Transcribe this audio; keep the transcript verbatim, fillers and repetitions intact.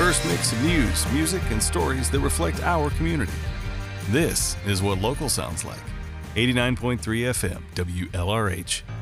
diverse mix of news, music, and stories that reflect our community. This is what local sounds like. eighty-nine point three F M, W L R H.